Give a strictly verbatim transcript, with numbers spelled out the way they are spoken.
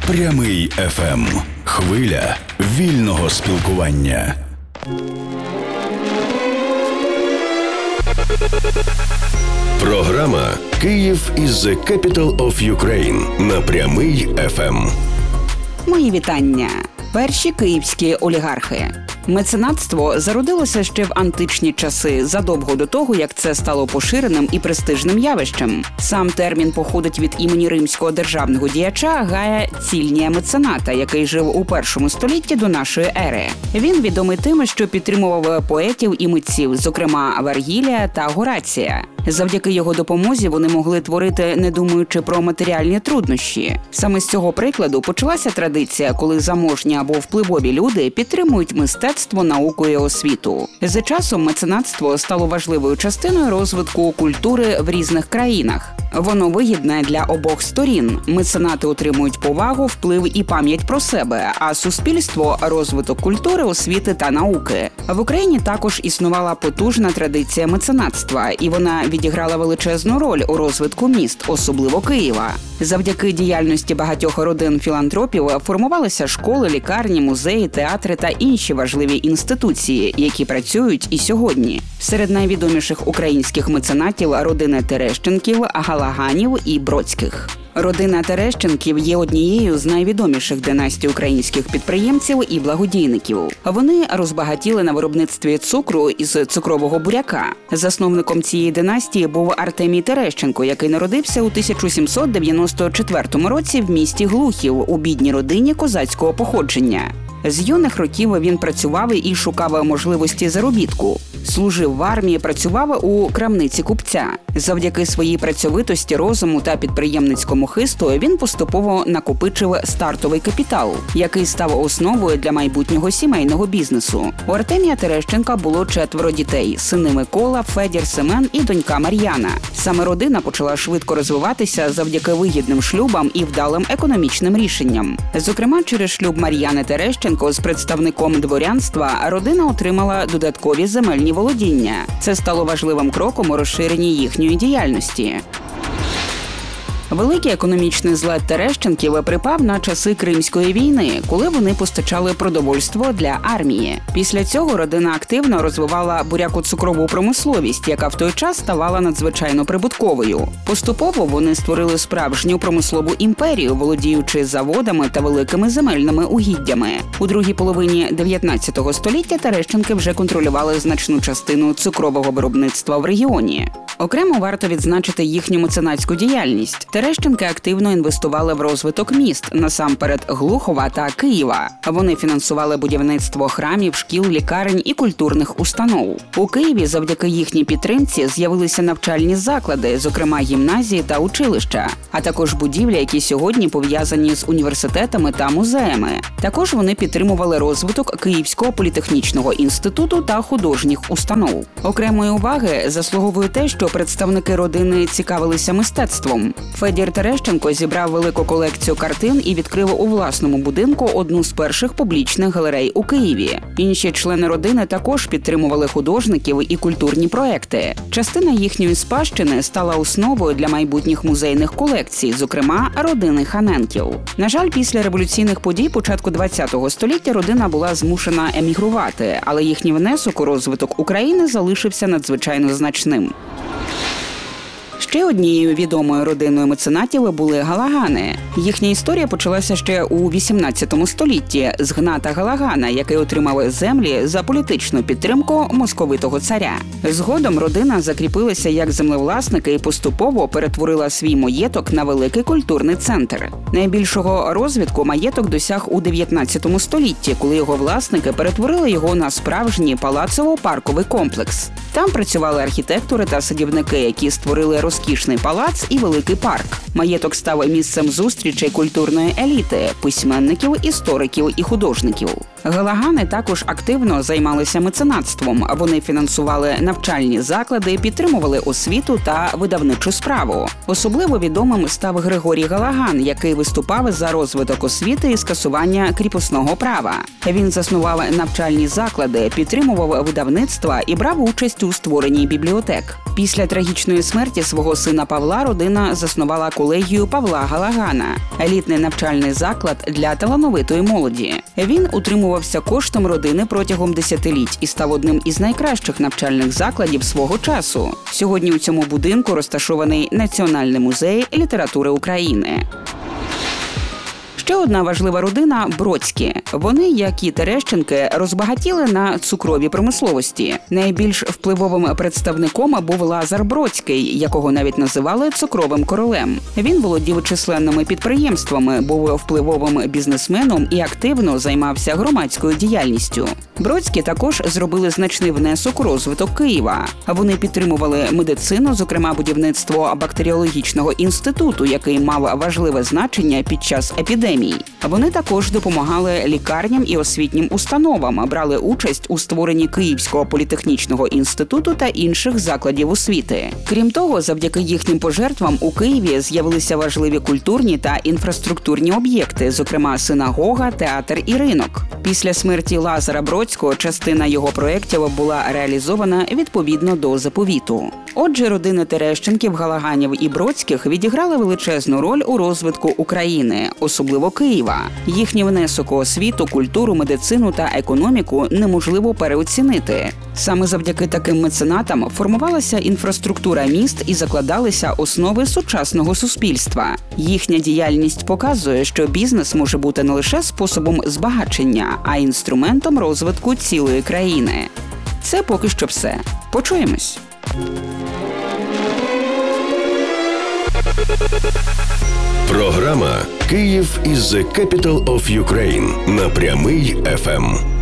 Прямий еф ем. Хвиля вільного спілкування. Програма «Київ is the capital of Ukraine» на Прямий еф ем. Мої вітання. Перші київські олігархи. Меценатство зародилося ще в античні часи, задовго до того, як це стало поширеним і престижним явищем. Сам термін походить від імені римського державного діяча Гая Цільнія Мецената, який жив у першому столітті до нашої ери. Він відомий тим, що підтримував поетів і митців, зокрема Вергілія та Горація. Завдяки його допомозі вони могли творити, не думаючи про матеріальні труднощі. Саме з цього прикладу почалася традиція, коли заможні або впливові люди підтримують мистецтво, науку і освіту. За часом меценатство стало важливою частиною розвитку культури в різних країнах. Воно вигідне для обох сторін. Меценати отримують повагу, вплив і пам'ять про себе, а суспільство – розвиток культури, освіти та науки. В Україні також існувала потужна традиція меценатства, і вона відіграла величезну роль у розвитку міст, особливо Києва. Завдяки діяльності багатьох родин філантропів формувалися школи, лікарні, музеї, театри та інші важливі інституції, які працюють і сьогодні. Серед найвідоміших українських меценатів – родини Терещенків, Галаганів і Бродських. Родина Терещенків є однією з найвідоміших династій українських підприємців і благодійників. Вони розбагатіли на виробництві цукру із цукрового буряка. Засновником цієї династії був Артемій Терещенко, який народився у тисяча сімсот дев'яносто четвертому році в місті Глухів у бідній родині козацького походження. З юних років він працював і шукав можливості заробітку. Служив в армії, працював у крамниці купця. Завдяки своїй працьовитості, розуму та підприємницькому хисту він поступово накопичив стартовий капітал, який став основою для майбутнього сімейного бізнесу. У Артемія Терещенка було четверо дітей – сини Микола, Федір, Семен і донька Мар'яна. Саме родина почала швидко розвиватися завдяки вигідним шлюбам і вдалим економічним рішенням. Зокрема, через шлюб Мар'яни Терещенко з представником дворянства родина отримала додаткові земельні володіння. Це стало важливим кроком у розширенні їхньої діяльності. Великий економічний злет Терещенків припав на часи Кримської війни, коли вони постачали продовольство для армії. Після цього родина активно розвивала буряко-цукрову промисловість, яка в той час ставала надзвичайно прибутковою. Поступово вони створили справжню промислову імперію, володіючи заводами та великими земельними угіддями. У другій половині дев'ятнадцятого століття Терещенки вже контролювали значну частину цукрового виробництва в регіоні. Окремо варто відзначити їхню меценатську діяльність. Терещенки активно інвестували в розвиток міст, насамперед Глухова та Києва. Вони фінансували будівництво храмів, шкіл, лікарень і культурних установ. У Києві завдяки їхній підтримці з'явилися навчальні заклади, зокрема гімназії та училища, а також будівлі, які сьогодні пов'язані з університетами та музеями. Також вони підтримували розвиток Київського політехнічного інституту та художніх установ. Окремої уваги заслуговує те, що представники родини цікавилися мистецтвом. Федір Терещенко зібрав велику колекцію картин і відкрив у власному будинку одну з перших публічних галерей у Києві. Інші члени родини також підтримували художників і культурні проекти. Частина їхньої спадщини стала основою для майбутніх музейних колекцій, зокрема родини Ханенків. На жаль, після революційних подій початку ХХ століття родина була змушена емігрувати, але їхній внесок у розвиток України залишився надзвичайно значним. Ще однією відомою родиною меценатів були Галагани. Їхня історія почалася ще у вісімнадцятому столітті з Гната Галагана, який отримав землі за політичну підтримку московитого царя. Згодом родина закріпилася як землевласники і поступово перетворила свій маєток на великий культурний центр. Найбільшого розвитку маєток досяг у дев'ятнадцятому столітті, коли його власники перетворили його на справжній палацово-парковий комплекс. Там працювали архітектори та садівники, які створили розкішний палац і великий парк. Маєток став місцем зустрічей культурної еліти – письменників, істориків і художників. Галагани також активно займалися меценатством. Вони фінансували навчальні заклади, підтримували освіту та видавничу справу. Особливо відомим став Григорій Галаган, який виступав за розвиток освіти і скасування кріпосного права. Він заснував навчальні заклади, підтримував видавництва і брав участь у створенні бібліотек. Після трагічної смерті свого сина Павла родина заснувала колегію Павла Галагана – елітний навчальний заклад для талановитої молоді. Він утримувався коштом родини протягом десятиліть і став одним із найкращих навчальних закладів свого часу. Сьогодні у цьому будинку розташований Національний музей літератури України. Ще одна важлива родина – Бродські. Вони, як і Терещенки, розбагатіли на цукровій промисловості. Найбільш впливовим представником був Лазар Бродський, якого навіть називали цукровим королем. Він володів численними підприємствами, був впливовим бізнесменом і активно займався громадською діяльністю. Бродські також зробили значний внесок у розвиток Києва. Вони підтримували медицину, зокрема будівництво бактеріологічного інституту, який мав важливе значення під час епідемії. Вони також допомагали лікарням і освітнім установам, брали участь у створенні Київського політехнічного інституту та інших закладів освіти. Крім того, завдяки їхнім пожертвам у Києві з'явилися важливі культурні та інфраструктурні об'єкти, зокрема синагога, театр і ринок. Після смерті Лазара Бродського частина його проєктів була реалізована відповідно до заповіту. Отже, родини Терещенків, Галаганів і Бродських відіграли величезну роль у розвитку України, особливо Києва. Їхній внесок у освіту, культуру, медицину та економіку неможливо переоцінити. Саме завдяки таким меценатам формувалася інфраструктура міст і закладалися основи сучасного суспільства. Їхня діяльність показує, що бізнес може бути не лише способом збагачення, а й інструментом розвитку цілої країни. Це поки що все. Почуємось! Програма «Київ is the capital of Ukraine» на Прямий еф ем.